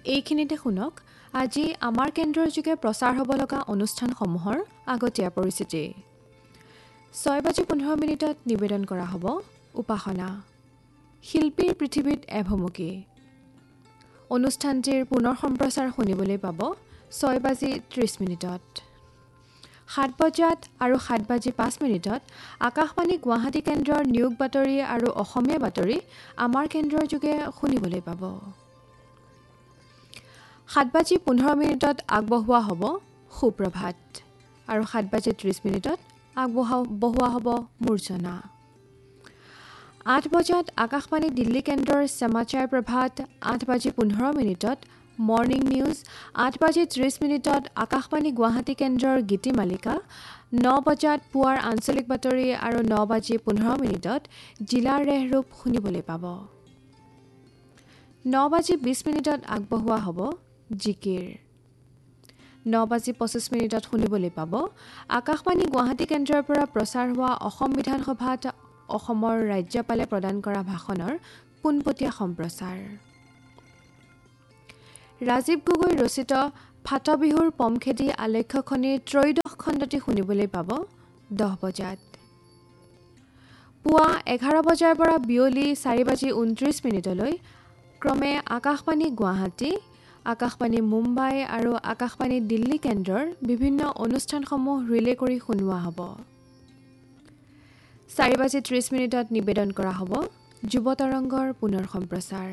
এইখিনিতে শুনক আজি আমাৰ কেন্দ্ৰৰ যোগে প্ৰচাৰ হ'ব লগা অনুষ্ঠানসমূহৰ আগতীয়া পৰিস্থিতি 6:15 নিবেদন কৰা হ'ব উপাসনা শিল্পীৰ পৃথিৱীত এভমুখী অনুষ্ঠানটিৰ পুনৰ সম্প্ৰচাৰ শুনিবলৈ পাব 6:30 7 বজাত আৰু 7:05 আকাশবাণী গুৱাহাটী কেন্দ্ৰৰ নিয়োগ বাতৰি আৰু অসমীয়া বাতৰি আমাৰ কেন্দ্ৰৰ যোগে শুনিবলৈ পাব 7:15 আগবঢ়োৱা হ'ব সুপ্ৰভাত আৰু 7:30 আগবঢ়োৱা হ'ব মূৰ্ছনা 8 বজাত আকাশবাণী দিল্লী কেন্দ্ৰৰ সমাচাৰ প্ৰভাত 8:15 মৰ্নিং নিউজ 8:30 আকাশবাণী গুৱাহাটী কেন্দ্ৰৰ গীতিমালিকা 9 বজাত পুৱাৰ আঞ্চলিক বাতৰি আৰু 9:15 জিলাৰ ৰেহৰূপ শুনিবলৈ পাব 9:20 আগবঢ়োৱা হ'ব জিকিৰ 9:25 শুনিবলৈ পাব আকাশবাণী গুৱাহাটী কেন্দ্ৰৰ পৰা প্ৰচাৰ হোৱা অসম বিধানসভাত অসমৰ ৰাজ্যপালে প্ৰদান কৰা ভাষণৰ পোনপটীয়া সম্প্ৰচাৰ ৰাজীৱ গগৈ ৰচিত ফাটবিহুৰ পমখেদি আলেখ্যখনিৰ ত্ৰয়োদশ খণ্ডটি শুনিবলৈ পাব 10 বজাত পুৱা 11 বজাৰ পৰা বিয়লি 4:29 ক্ৰমে আকাশবাণী গুৱাহাটী আকাশবাণী মুম্বাই আৰু আকাশবাণী দিল্লী কেন্দ্ৰৰ বিভিন্ন অনুষ্ঠানসমূহ ৰিলে কৰি শুনোৱা হ'ব 4:30 নিবেদন কৰা হ'ব যুৱ তৰংগৰ পুনৰ সম্প্ৰচাৰ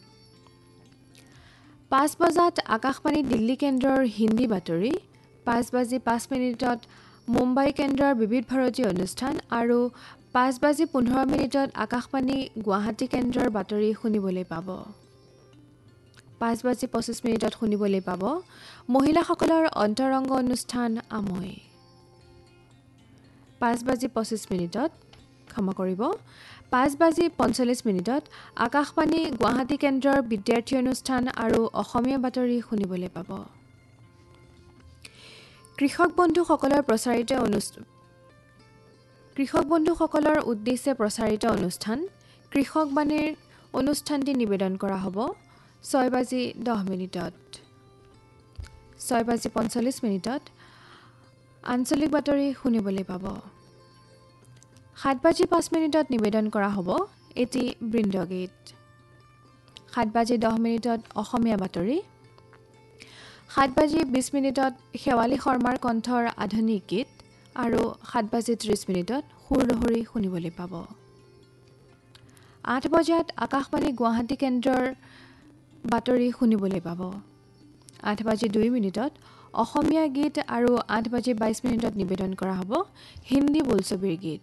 5 বজাত আকাশবাণী দিল্লী কেন্দ্ৰৰ হিন্দী বাতৰি 5:05 মুম্বাই কেন্দ্ৰৰ বিবিধ ভাৰতী অনুষ্ঠান আৰু 5:15 আকাশবাণী গুৱাহাটী কেন্দ্ৰৰ বাতৰি শুনিবলৈ পাব 5:25 শুনিবলৈ পাব মহিলাসকলৰ অন্তৰংগ অনুষ্ঠান আমৈ 5:25 ক্ষমা কৰিব 5:45 আকাশবাণী গুৱাহাটী কেন্দ্ৰৰ বিদ্যাৰ্থী অনুষ্ঠান আৰু অসমীয়া বাতৰি শুনিবলৈ পাব কৃষক বন্ধুসকলৰ উদ্দেশ্যে প্ৰচাৰিত অনুষ্ঠান কৃষক বাণীৰ অনুষ্ঠানটি নিবেদন কৰা হ'ব 6:10 6:45 আঞ্চলিক বাতৰি শুনিবলৈ পাব 7:05 নিবেদন কৰা হ'ব এটি বৃন্দগীত 7:10 অসমীয়া বাতৰি 7:20 শেৱালী শৰ্মাৰ কণ্ঠৰ আধুনিক গীত আৰু 7:30 সুৰলহৰী শুনিবলৈ পাব 8 বজাত আকাশবাণী গুৱাহাটী কেন্দ্ৰৰ বাতৰি শুনিবলৈ পাব 8:02 অসমীয়া গীত আৰু 8:22 নিবেদন কৰা হ'ব হিন্দী বোলছবিৰ গীত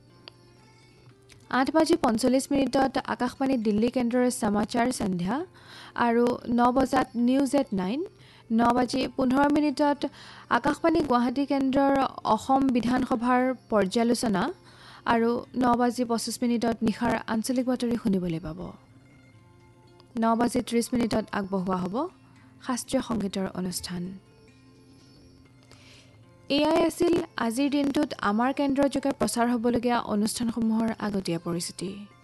8:45 আকাশবাণী দিল্লী কেন্দ্ৰৰ সমাচাৰ সন্ধ্যা আৰু 9 বজাত নিউজ এট 9 9:15 আকাশবাণী গুৱাহাটী কেন্দ্ৰৰ অসম বিধানসভাৰ পৰ্যালোচনা আৰু 9:25 নিশাৰ আঞ্চলিক বাতৰি শুনিবলৈ পাব 9:30 আগবঢ়োৱা হ'ব শাস্ত্ৰীয় সংগীতৰ অনুষ্ঠান এয়াই আছিল আজিৰ দিনটোত আমাৰ কেন্দ্ৰৰ যোগে প্ৰচাৰ হ'বলগীয়া অনুষ্ঠানসমূহৰ আগতীয়া পৰিস্থিতি